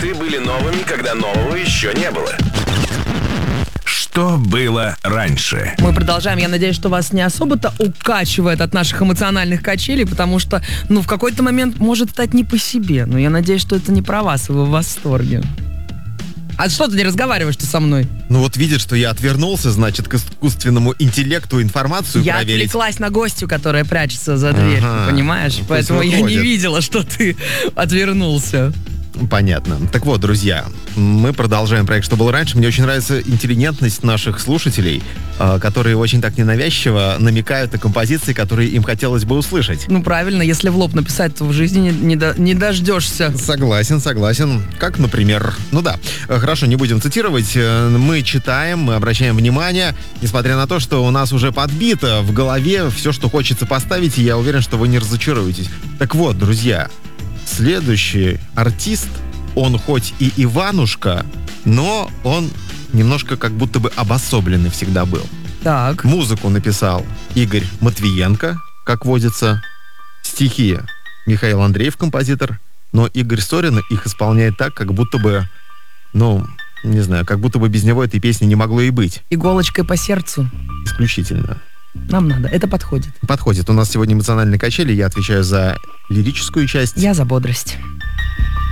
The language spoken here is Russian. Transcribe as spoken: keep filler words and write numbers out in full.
Хиты были новыми, когда нового еще не было. Что было раньше? Мы продолжаем. Я надеюсь, что вас не особо-то укачивает от наших эмоциональных качелей, потому что, ну, в какой-то момент может стать не по себе. Но я надеюсь, что это не про вас, и вы в восторге. А что ты не разговариваешь-то со мной? Ну вот видишь, что я отвернулся, значит, к искусственному интеллекту информацию я проверить. Я отвлеклась на гостью, которая прячется за дверь, ага, понимаешь? ну, поэтому я не видела, что ты отвернулся. Понятно. Так вот, друзья, мы продолжаем проект «Что было раньше». Мне очень нравится интеллигентность наших слушателей, которые очень так ненавязчиво намекают на композиции, которые им хотелось бы услышать. Ну, правильно, если в лоб написать, то в жизни не, не, до, не дождешься. Согласен, согласен. Как, например, ну да, хорошо, не будем цитировать. Мы читаем, мы обращаем внимание, несмотря на то, что у нас уже подбито в голове все, что хочется поставить, и я уверен, что вы не разочаруетесь. Так вот, друзья, следующий артист, он хоть и Иванушка, но он немножко как будто бы обособленный всегда был. Так. Музыку написал Игорь Матвиенко, как водится. Стихи Михаил Андреев, композитор. Но Игорь Сорин их исполняет так, как будто бы, ну, не знаю, как будто бы без него этой песни не могло и быть. Иголочкой по сердцу. Исключительно. Нам надо, это подходит. Подходит. У нас сегодня эмоциональные качели, я отвечаю за лирическую часть. Я за бодрость.